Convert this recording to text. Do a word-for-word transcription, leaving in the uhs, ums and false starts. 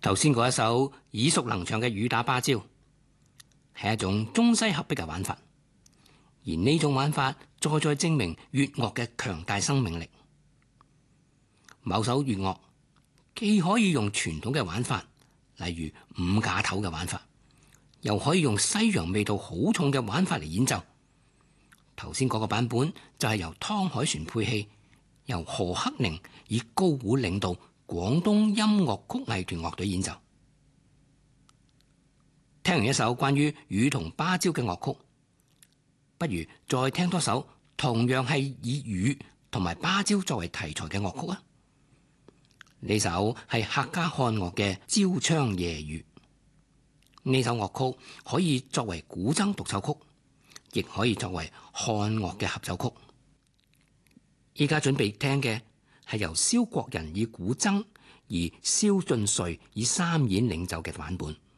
頭先嗰一首耳熟能詳嘅雨打芭蕉，係一種中西合璧嘅玩法，而呢種玩法再再證明粵樂嘅強大生命力。某首粵樂既可以用傳統嘅玩法，例如五架頭嘅玩法，又可以用西洋味道好重嘅玩法嚟演奏。頭先嗰個版本就係由湯凱旋配器，由何克寧以高胡領導廣東音樂曲藝團樂隊演奏。聽完一首關於雨同芭蕉嘅樂曲，不如再聽多首同樣係以雨同埋芭蕉作為題材嘅樂曲啊！呢首係客家漢樂嘅《朝窗夜雨》。呢首樂曲可以作為古箏獨奏曲，亦可以作為漢樂嘅合奏曲。依家準備聽嘅係由蕭國仁以古箏，而蕭俊瑞以三弦領奏嘅版本。